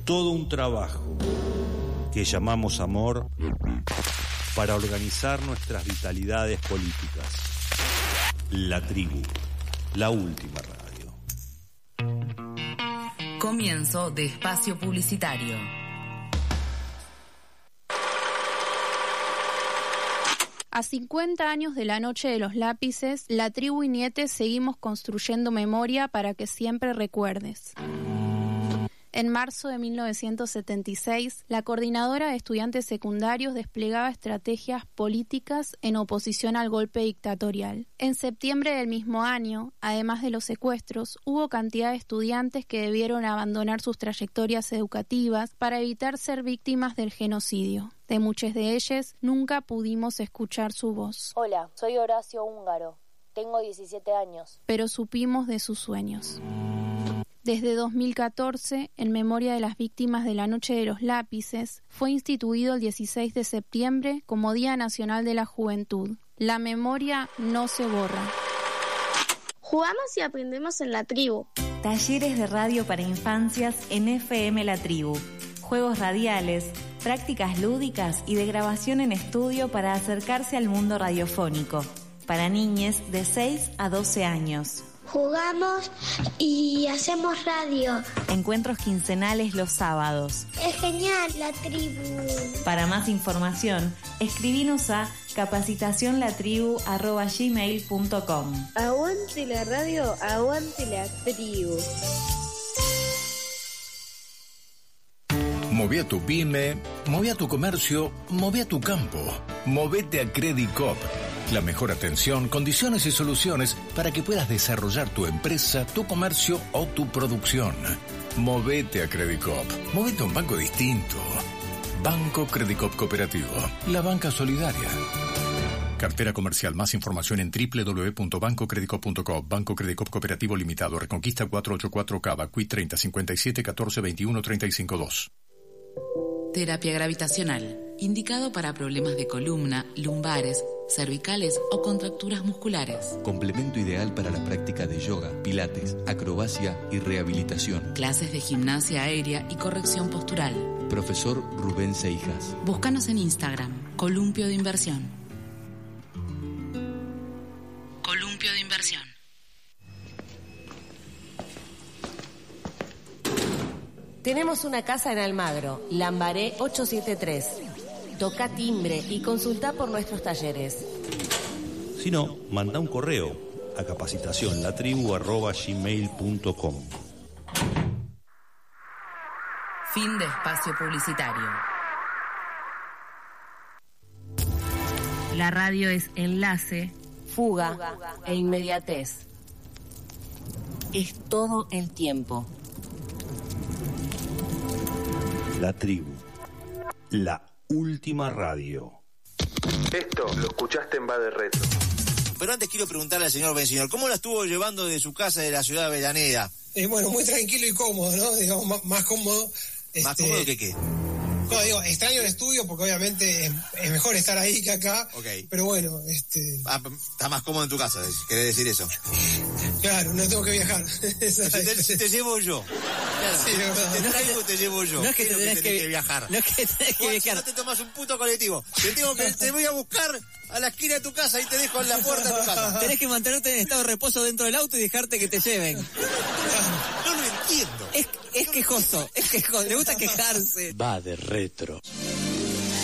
todo un trabajo que llamamos amor para organizar nuestras vitalidades políticas. La Tribu, la última radio. Comienzo de espacio publicitario. A 50 años de la Noche de los Lápices, la Tribu y Nietes seguimos construyendo memoria para que siempre recuerdes. En marzo de 1976, la Coordinadora de Estudiantes Secundarios desplegaba estrategias políticas en oposición al golpe dictatorial. En septiembre del mismo año, además de los secuestros, hubo cantidad de estudiantes que debieron abandonar sus trayectorias educativas para evitar ser víctimas del genocidio. De muchos de ellos, nunca pudimos escuchar su voz. Hola, soy Horacio Húngaro. Tengo 17 años. Pero supimos de sus sueños. Desde 2014, en memoria de las víctimas de la Noche de los Lápices, fue instituido el 16 de septiembre como Día Nacional de la Juventud. La memoria no se borra. Jugamos y aprendemos en la tribu. Talleres de radio para infancias en FM La Tribu. Juegos radiales, prácticas lúdicas y de grabación en estudio para acercarse al mundo radiofónico. Para niñes de 6 a 12 años. Jugamos y hacemos radio. Encuentros quincenales los sábados. Es genial la tribu. Para más información, escribinos a capacitacionlatribu@gmail.com. Aguante la radio, aguante la tribu. Moví a tu pyme, moví a tu comercio, moví a tu campo. Movete a Credit Coop. La mejor atención, condiciones y soluciones para que puedas desarrollar tu empresa, tu comercio o tu producción. Movete a Credit Coop. Movete a un banco distinto. Banco Credit Coop Cooperativo. La banca solidaria. Cartera comercial. Más información en www.bancocreditcoop.com. Banco Credit Coop Cooperativo Limitado. Reconquista 484 Cava. Quit 30 57 14 21 35 2. Terapia gravitacional. Indicado para problemas de columna, lumbares, cervicales o contracturas musculares. Complemento ideal para la práctica de yoga, pilates, acrobacia y rehabilitación. Clases de gimnasia aérea y corrección postural. Profesor Rubén Seijas. Búscanos en Instagram, Columpio de Inversión. Columpio de Inversión. Tenemos una casa en Almagro, Lambaré 873. Toca timbre y consulta por nuestros talleres. Si no, manda un correo a capacitacionlatribu@gmail.com. Fin de espacio publicitario. La radio es enlace, Fuga e inmediatez. Es todo el tiempo. La Tribu, la última radio. Esto lo escuchaste en Va de Retro. Pero antes quiero preguntarle al señor Benseñor, ¿cómo la estuvo llevando de su casa de la ciudad de Avellaneda? Bueno, muy tranquilo y cómodo, ¿no? Digamos, más cómodo. ¿Más cómodo que qué? No, digo, extraño el estudio porque obviamente es mejor estar ahí que acá. Okay. Pero bueno, está más cómodo en tu casa, ¿querés decir eso? Claro, no tengo que viajar. te llevo yo. Claro, sí, te traigo, te llevo yo. No es que tenés que viajar. No es que tenés que viajar. No te tomas un puto colectivo. Te voy a buscar a la esquina de tu casa y te dejo en la puerta de tu casa. Tenés que mantenerte en estado de reposo dentro del auto y dejarte que te lleven. No lo entiendo. Es quejoso, le gusta quejarse. Va de Retro.